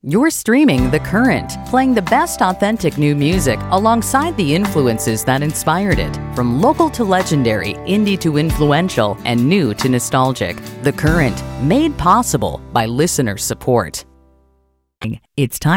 You're streaming The Current, playing the best authentic new music alongside the influences that inspired it. From local to legendary, indie to influential, and new to nostalgic. The Current, made possible by listener support. It's time.